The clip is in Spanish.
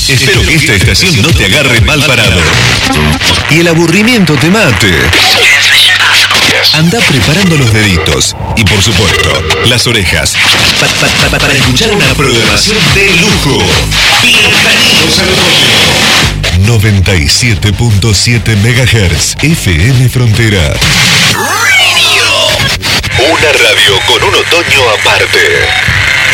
Espero que esta estación no te agarre mal parado y el aburrimiento te mate. Anda preparando los deditos y, por supuesto, las orejas para escuchar una programación de lujo. Bienvenidos al otoño. 97.7 MHz FM Frontera. Una radio con un otoño aparte.